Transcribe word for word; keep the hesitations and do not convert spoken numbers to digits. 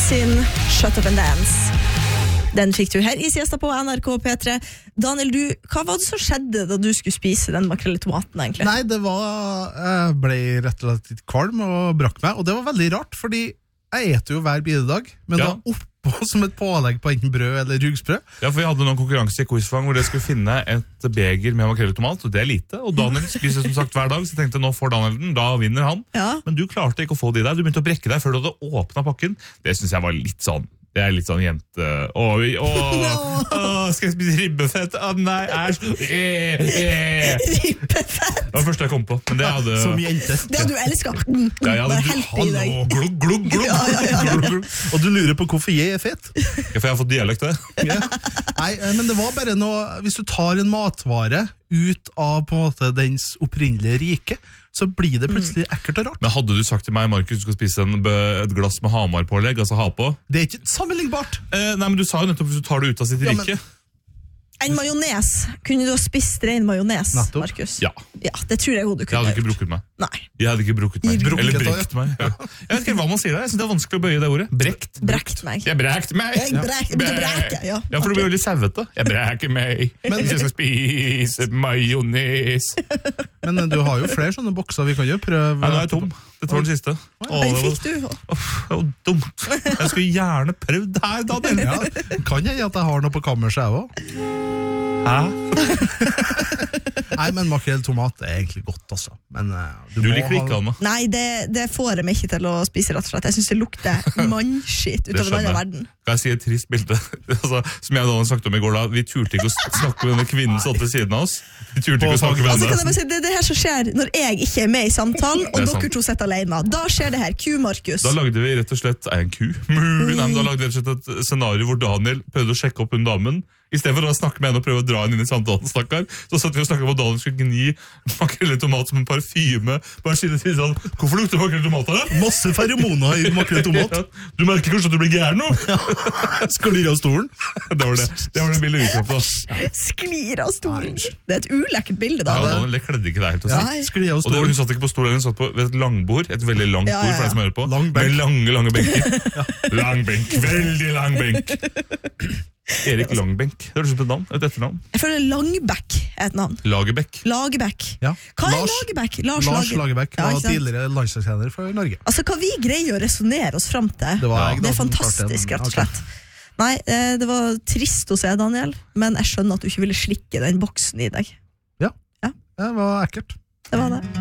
sin Shut Up and Dance. Den fikk du her i siesta på N R K P tre. Daniel, du, hva var det som skjedde da du skulle spise den makrell i tomaten egentlig? Nei, det var, jeg ble rett og slett litt kvalm og brakk meg, og det var veldig rart, fordi jeg eter jo hver bidedag, men Ja. da oppå som et pålegg på enten brød eller rugsprød. Ja, for vi hadde noen konkurranse i quizfang hvor dere skulle finne et beger med makrell i tomat, og det er lite, og Daniel spiser som sagt hver dag, så jeg tenkte nå får Daniel den, da vinner han. Ja. Men du klarte ikke å få de der, du begynte å brekke deg før du hadde åpnet pakken. Det synes jeg var litt sånn, det er litt sånn jente, åh, åh, åh skal jeg spise ribbefett? Åh, nei, æsj, eh, eh. Ribbefett! Det var det første jeg kom på, men det hadde... Som jente. Det hadde du elsket. Mm, Ja, jeg bare hadde helt i deg. hallo, glugg, glugg, glugg. Ja, ja, ja, ja. Glugg, glugg. Og du lurer på hvorfor jeg er fett? Ja, for jeg har fått dialekt det. Ja. Nei, eh, men det var bare noe, hvis du tar en matvare ut av på en måte dens opprinnelige rike, så blir det plutselig ekkelt og rart. Men hadde du sagt til meg, Markus, du skal spise en, bø- et glass med Hamar-pålegg, altså ha på? Det er ikke sammenlignbart. Eh, nei, men du sa jo nettopp hvis du tar det ut av sitt Ja, men- rike. En majones. Kunne du ha spist ren majones, Nettopp. Markus? Ja, Ja, det tror jeg hun du jeg kunne hadde ha ikke gjort. brukket meg. Nei. Jeg hadde ikke brukket meg. Brukket Eller også, brekt meg. Ja. Jeg vet ikke hva man sier der. Jeg synes det er vanskelig å bøye det ordet. Brekt. Brekt meg. Jeg brekt meg. Jeg brek- jeg begynte å breke, ja. Ja, for du blir veldig sauete. Jeg breker meg. Men- Hvis jeg skal spise majones. Men eh, du har jo flere sånne bokser, vi kan jo prøve. Nei, nå er jeg tom. Dette var den siste. Åh, Den det fikk var, du. Åh, det var dumt. Jeg skulle gjerne prøvd det her, Daniel. Ja, kan jeg at jeg har noe på kammerset jeg også? Hæ? Nei, men makrell tomat er egentlig godt også. Men, eh, Du må liker det ha- ikke, Anna. Nei, det, det får jeg meg ikke til å spise, rett og slett. Jeg synes det lukter mannskitt Det utover skjønner denne jeg. verden. Kan jeg si et trist bilde? altså, som jeg og Daniel snakket om i går da, vi turte ikke å snakke med denne kvinnen som satt ved siden av oss. Vi turte ikke å snakke med Altså, kan jeg henne. bare si, det er det her som skjer når jeg ikke er med i samtalen, og Det er dere sant. to sitter alene. Da skjer det her. Q, Markus. Da lagde vi rett og slett Er jeg en ku? Mulig, nei, men da lagde vi rett og slett et scenario hvor Daniel prøvde å sjekke opp hun damen. I stedet for å snakke med henne og prøve å dra henne inn i samtalen, stakkar, så satt vi og snakket om at Daniel skulle gni makrell i tomat som en parfyme. Bare si det til sånn, hvorfor lukter makrell i tomat her? Masse feromoner i makrell tomat. Ja, du merker kanskje at du blir gæren nå? Sklir av stolen. Det var det. Det var det bildet vi kom på. Sklir av stolen. Det er et ulekkert bilde, da. Ja, Daniel, det kledde ikke deg helt å si. Nei. Sklir av Og det, stolen. hun satt ikke på stolen, hun satt på ved et langbord, et veldig langt Ja, bord ja, for deg som ja. hører på, Lang benk. med lange, lange benker. Lang benk, veldig lang benk. Erik Langbenk, det høres ut som et navn, et etternavn. Jeg føler Langbekk er et navn. Lagerbäck. Lagerbäck. Ja. Hva er Lars- Lagerbäck? Lars, Lars Lager- Lagerbäck Ja, var ikke sant? tidligere landslagstrener for Norge. Altså, hva vi greier å resonere oss frem til, Det var jeg det da er som klarte fantastisk, det, men- rett og ok. slett. Nei, eh, det var trist å se, Daniel, men jeg skjønner at du ikke ville slikke den boksen i deg. Ja, det var ekkelt. Det var det.